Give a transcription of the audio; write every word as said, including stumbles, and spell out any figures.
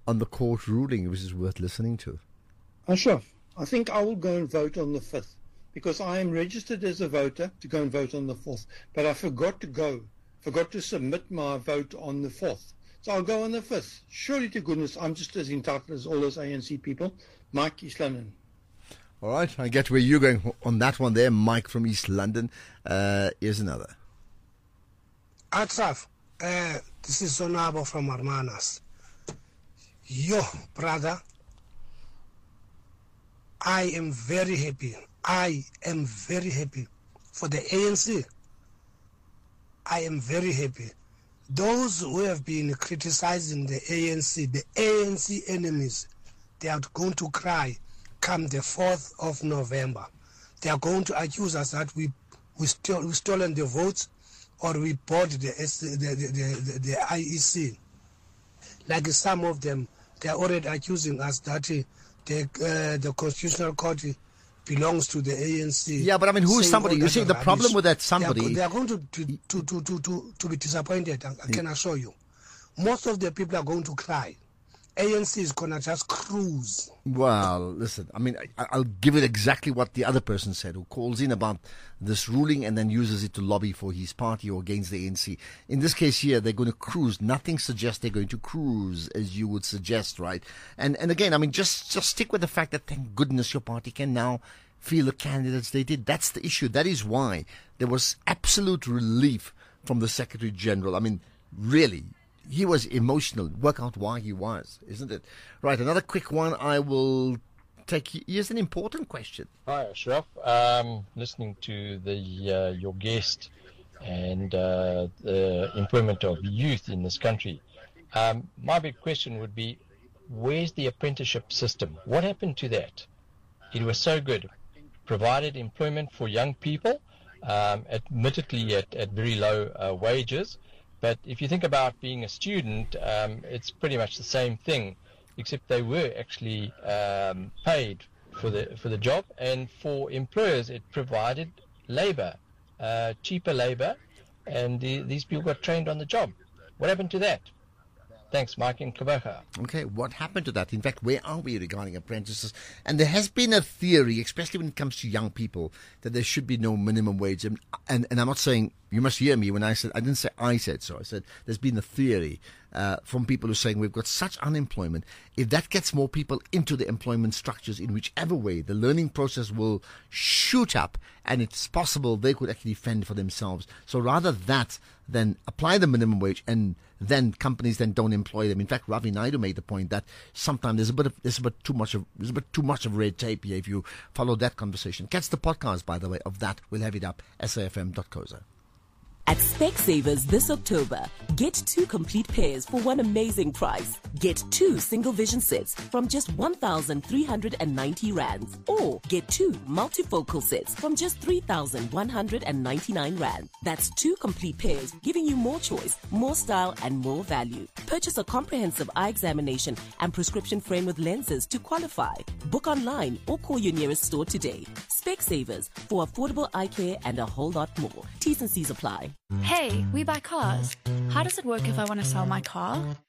on the court ruling, which is worth listening to. Ashraf, I think I will go and vote on the fifth because I am registered as a voter to go and vote on the fourth. But I forgot to go, forgot to submit my vote on the fourth. So I'll go on the fifth. Surely to goodness, I'm just as entitled as all those A N C people. Mike, East London. All right, I get where you're going on that one there, Mike from East London. Uh, here's another. Ashraf, uh, this is Sonabo from Armanas. Yo, brother, I am very happy. I am very happy for the A N C. I am very happy. Those who have been criticizing the A N C, the A N C enemies, they are going to cry come the fourth of November. They are going to accuse us that we we, stole, we stolen the votes or we bought the, the, the, the, the I E C. Like some of them, they are already accusing us that uh, the, uh, the Constitutional Court belongs to the A N C. Yeah, but I mean, who is somebody? You see, the rubbish. problem with that somebody... They are, they are going to, to, to, to, to, to, to be disappointed, I, I can assure you. Most of the people are going to cry. A N C is going to just cruise. Well, listen, I mean, I, I'll give it exactly what the other person said, who calls in about this ruling and then uses it to lobby for his party or against the A N C. In this case here, they're going to cruise. Nothing suggests they're going to cruise, as you would suggest, right? And and again, I mean, just, just stick with the fact that, thank goodness, your party can now feel the candidates they did. That's the issue. That is why there was absolute relief from the Secretary General. I mean, really. He was emotional. Work out why he was, isn't it? Right, another quick one I will take. Here's an important question. Hi, Ashraf. Um, listening to the uh, your guest and uh, the employment of youth in this country. Um, my big question would be, where's the apprenticeship system? What happened to that? It was so good. Provided employment for young people, um, admittedly at, at very low uh, wages. But if you think about being a student, um, it's pretty much the same thing, except they were actually um, paid for the for the job, and for employers it provided labor, uh, cheaper labor, and the, these people got trained on the job. What happened to that? Thanks, Mike in Kavacha. Okay, what happened to that? In fact, where are we regarding apprentices? And there has been a theory, especially when it comes to young people, that there should be no minimum wage. And, and, and I'm not saying, you must hear me when I said, I didn't say I said so. I said there's been a theory uh, from people who are saying we've got such unemployment. If that gets more people into the employment structures in whichever way, the learning process will shoot up, and it's possible they could actually fend for themselves. So rather that than apply the minimum wage and then companies then don't employ them. In fact, Ravi Naidu made the point that sometimes there's a bit of there's a bit too much of there's a bit too much of red tape here if you follow that conversation. Catch the podcast, by the way, of that. We'll have it up, S A F M dot co dot za. At Specsavers this October, get two complete pairs for one amazing price. Get two single vision sets from just one thousand three hundred ninety rands. Or get two multifocal sets from just three thousand one hundred ninety-nine rand. That's two complete pairs, giving you more choice, more style, and more value. Purchase a comprehensive eye examination and prescription frame with lenses to qualify. Book online or call your nearest store today. Specsavers, for affordable eye care and a whole lot more. T's and C's apply. Hey, we buy cars. How does it work if I want to sell my car?